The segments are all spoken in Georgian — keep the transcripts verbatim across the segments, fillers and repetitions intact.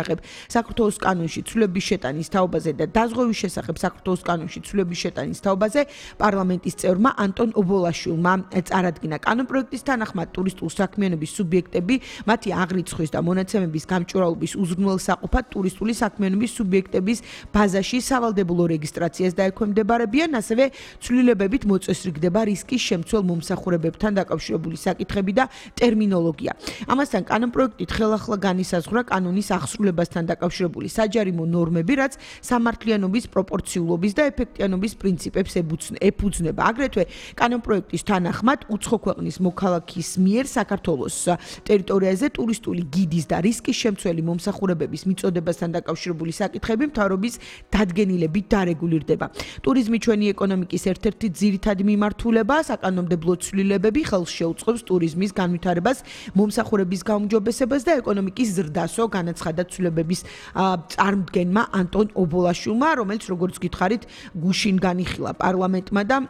შესახებ საქართველოს კანონში ცვლილების შეტანის თაობაზე და დაზღვევის შესახებ საქართველოს კანონში ცვლილების შეტანის თაობაზე პარლამენტის წევრმა ანტონ ობოლაშვილმა წარადგინა. კანონპროექტის თანახმად ტურისტულ საქმიანობის სუბიექტები მათი აღრიცხვის და მონაცემების გამჭვირვალობის უზრუნველსაყოფად ტურისტული საქმიანობის სუბიექტების ბაზაში სავალდებულო რეგისტრაციას დაექვემდებარებიან, ასევე ცვლილებებით მოწესრიგდება რისკის შემცველ მომსახურებებთან დაკავშირებული საკითხები და ტერმინოლოგია. ამასთან კანონპროექტით ხელახლა განისაზღვრა კანონის აღსრულებასთან დაკავშირებული საჯარიმო ნორმები, რაც სამართლიანობის, პროპორციულობის და ეფექტიანობის პრინციპებს ეფუძნება. აგრეთვე კანონპროექტის თანახმად უცხო ქვეყნის მოქალაქის მიერ საქართველოს ტერიტორიაზე ტურისტული გიდის და რისკის შემცველი მომსახურებების მიწოდებასთან დაკავშირებული საკითხები მთავრობის დადგენილებით დარეგულირდება. ტურიზმი ჩვენი ეკონომიკის ერთ-ერთი ძირითადი მიმართულებაა, საკანონმდებლო ცვლილებები ხელს შეუწყობს ტურიზმის განვითარებას, მომსახურების გაუმჯობესებას და ეკონომიკის ზრდასო, განაცხადა ცვლილებების წარმდგენმა ანტონ ობოლაშვილმა, რომელიც როგორც გითხარით, გუშინ განიხილა პარლამენტმა და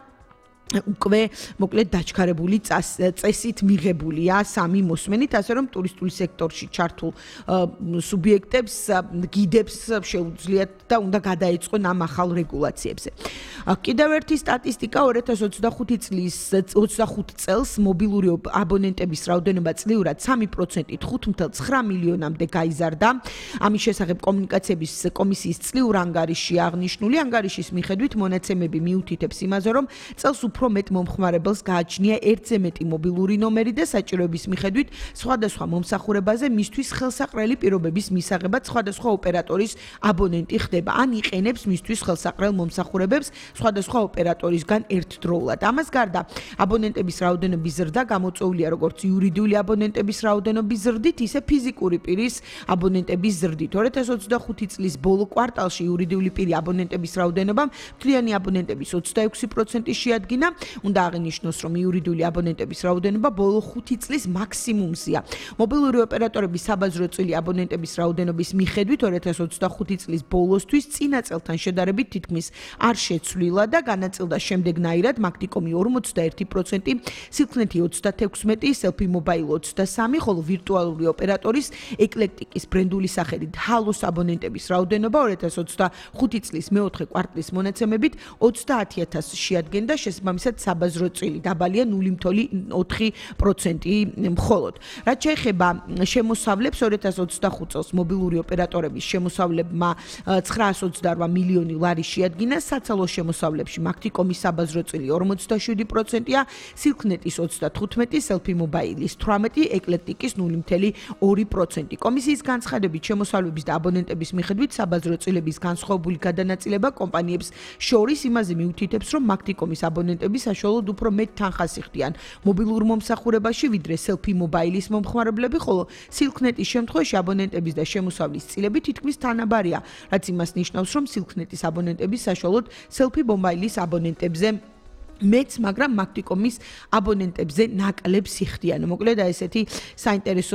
უკვე მოკლედ დაჩქარებული წესით მიღებულია სამი მოსმენით, ასე რომ ტურისტული სექტორში ჩართულ სუბიექტებს გიდებს შეუძლიათ და უნდა გადაეწყონ ამ ახალ რეგულაციებზე. კიდევ ერთი სტატისტიკა ორი ათას ოცდახუთი წლის ოცდახუთ წელს მობილური აბონენტების რაოდენობა წლიურად სამი პროცენტით ხუთ ათას ცხრა მილიონამდე გაიზარდა. ამის შესახებ კომუნიკაციების კომისიის წლიურ ანგარიშში აღნიშნული ანგარიშის მიხედვით მონაცემები მიუთითებს იმაზე, რომ წელს უფრო მეტ მომხმარებელს გააჩნია ერთზე მეტი მობილური ნომერი და საჭიროების მიხედვით სხვადასხვა მომსახურებაზე მისთვის ხელსაყრელი პირობების მისაღებად სხვადასხვა ოპერატორის აბონენტი ხდება, ან იყენებს მისთვის ხელსაყრელ მომსახურებებს სხვადასხვა ოპერატორისგან ერთდროულად. ამას გარდა აბონენტების რაოდენობის ზრდა გამოწვეულია როგორც იურიდიული აბონენტების რაოდენობის ზრდით, ისე ფიზიკური პირის აბონენტების ზრდით. ორი ათას ოცდახუთი წლის ბოლო კვარტალში იურიდიული პირი აბონენტების რაოდენობამ მთლიანი აბონენტების ოცდაექვსი პროცენტი შეადგინა. უნდა აღინიშნოს, რომ იურიდიული აბონენტების რაოდენობა ბოლო ხუთი წლის მაქსიმუმზეა. მობილური ოპერატორების საბაზრო წილი აბონენტების რაოდენობის მიხედვით ორი ათას ოცდახუთი წლის ბოლოსთვის წინა წელთან შედარებით თითქმის არ შეცვლილა და განაწილდა შემდეგნაირად: მაგტიკომი ორმოცდაერთი პროცენტი, სილქნეთი ოცდათექვსმეტი, სელფი მობაილ ოცდასამი, ხოლო ვირტუალური ოპერატორის ეკლექტიკის ბრენდული სახელით ჰალოს აბონენტების რაოდენობა ორი ათას ოცდახუთი წლის მეოთხე კვარტლის მონაცემებით ოცდაათი ათასს შეადგენდა, შესაბამისად საბაზრო წილი დაბალია ნული მთველი ოთხი პროცენტი მხოლოდ. რაც შეეხება შემოსავლებს, ორი ათას ოცდახუთ წელს მობილური ოპერატორების შემოსავლებმა ცხრაას ოცდაორ მილიონი ლარი შეადგინა, საცალო შემოსავლებში მაგტიკომის საბაზრო წილი ორმოცდაშვიდი პროცენტია, სილქნეტის ოცდათხუთმეტი, სელფი მობაილის თვრამეტი, ეკლექტიკის ნული მთველი ორი პროცენტი. კომისიის განცხადებით შემოსავლების და აბონენტების მიხედვით საბაზრო წილების განსხვავებული გადანაწილება კომპანიებს შორის იმაზე მიუთითებს, რომ მაგტიკომის აბონენტები საშუალოდ უფრო მეტ თანხას იხდიან მობილურ მომსახურებაში, ვიდრე სელფი მობაილის მომხმარებლები, ხოლო სილქნეტის შემთხვევაში აბონენტების და შემოსავლის წილები თითქმის თანაბარია, რაც იმას ნიშნავს, რომ სილქნეტის აბონენტები საშუალოდ სელფი მობაილის აბონენტებზე მეც, მაგრამ მაგტიკომის აბონენტებზე ნაკლებს იხდიან. მოკლედ ესეთი საინტერესო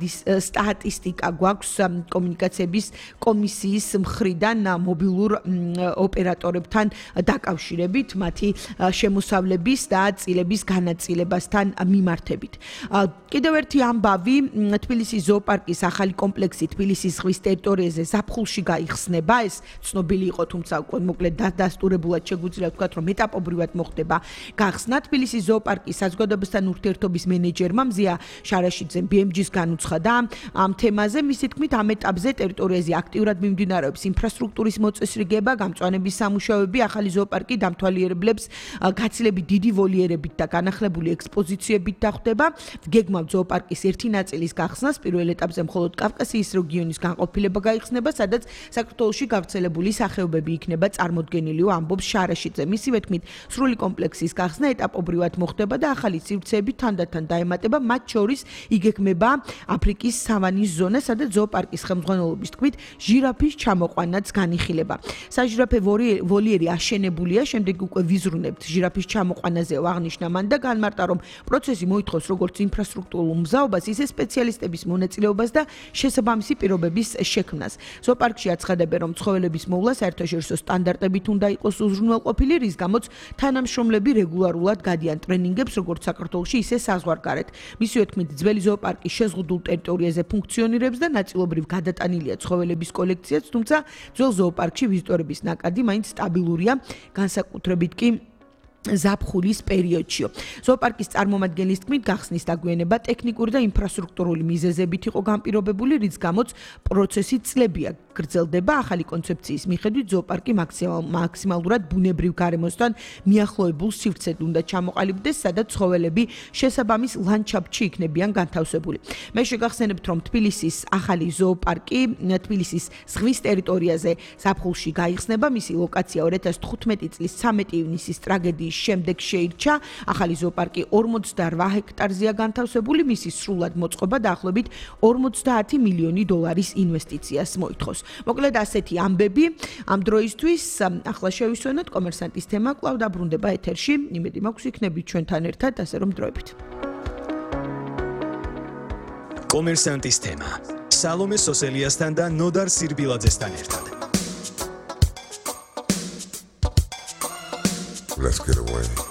სტატისტიკა გვაქვს კომუნიკაციების კომისიის მხრიდან მობილურ ოპერატორებთან დაკავშირებით, მათი შემოსავლების და წილების განაწილებასთან მიმართებით. კიდევ ერთი ამბავი, თბილისის ზოოპარკის ახალი კომპლექსი თბილისის ზღვის ტერიტორიაზე ზაფხულში გაიხსნება. ეს ცნობილი იყო, თუმცა უკვე მოკლედ დადასტურებულად შეგვიძლია ვთქვათ, რომ ეტაპობრივად მოხდება გახსნა. თბილისის ზოოპარკის საზოგადოებასთან ურთიერთობის მენეჯერმა მზია შარაშიძემ ბი ემ ჯის განუცხადა ამ თემაზე. მისი თქმით, ამ ეტაპზე ტერიტორიაზე აქტიურად მიმდინარეობს ინფრასტრუქტურის მოწესრიგება, გამწვანების სამუშაოები, ახალი ზოოპარკი დამთვალიერებლებს გაცილებით დიდი ვოლიერებით და განახლებული ექსპოზიციებით დახვდება. გეგმავთ ზოოპარკის ერთი ნაწილის გახსნას, პირველ ეტაპზე მხოლოდ კავკასიის რეგიონის განყოფილება გაიხსნება, სადაც საქართველოში გავრცელებული სახეობები იქნება წარმოდგენილი, ამბობს შარაშიძე. მისივე თქმით, სრული კომპლექსის გახსნა ეტაპობრივად მოხდება და ახალი სივრცეები თანდათან დაემატება, მათ შორის იგეგმება აფრიკის სავანის ზონა, სადაც ზოოპარკის ხელმძღვანელობის თქმით, ჟირაფის ჩამოყვანაც განიხილება. საჟირაფე ვოლიერი აშენებულია, შემდეგ უკვე ვიზრუნებთ ჟირაფის ჩამოყვანაზეო, აღნიშნა მან და განმარტა, რომ პროცესი მოითხოვს როგორც ინფრასტრუქტურულ მზაობას, ისე სპეციალისტების მონაწილეობას და შესაბამისი პირობების შექმნას. ზოოპარკში აცხადებენ, რომ ცხოველების მოვლა საერთაშორისო სტანდარტებით უნდა იყოს უზრუნველყოფილი, რის გამოც თანამშრომლები მასწავლებლები რეგულარულად გადიან ტრენინგებს როგორც საქართველოში, ისე საზღვარგარეთ. მისივე თქმით, ძველი ზოოპარკი შეზღუდულ ტერიტორიაზე ფუნქციონირებს და ნაწილობრივ გადატანილია ცხოველების კოლექციაც, თუმცა ძველ ზოოპარკში ვიზიტორების ნაკადი მაინც სტაბილურია, განსაკუთრებით კი ზაფხულის პერიოდშიო. ზოოპარკის წარმომადგენლის თქმით, გახსნის დაგვიანება ტექნიკური და ინფრასტრუქტურული მიზეზებით იყო განპირობებული, რის გამოც პროცესი წლებია გრძელდება. ახალი კონცეფციის მიხედვით ზოოპარკი მაქსიმალურად ბუნებრივ გარემოსთან მიახლოებულ სივრცედ უნდა ჩამოყალიბდეს, სადაც ცხოველები შესაბამის ლანდშაფტში იქნებიან განთავსებული. მე შეგახსენებთ, რომ თბილისის ახალი ზოოპარკი თბილისის ზღვის ტერიტორიაზე ზაფხულში გაიხსნება. მისი ლოკაცია ორი ათას თხუთმეტი წლის ცამეტი ივნისის ტრაგედიის შემდეგ შეირჩა. ახალი ზოოპარკი ორმოცდაორ ჰექტარზეა განთავსებული, მისი სრულად მოწყობა დაახლოებით ორმოცდაათი მილიონი დოლარის ინვესტიციას მოითხოვს. მოკლედ ასეთი ამბები ამ დროისთვის. ახლა შევისვენოთ კომერსანტის თემა, კვლავ დაბრუნდება ეთერში. იმედი მაქვს იქნებით ჩვენთან ერთად, ასე რომ დროებით. კომერსანტის თემა. სალომე სოსელიასთან და ნოდარ სირბილაძესთან ერთად. Let's get away.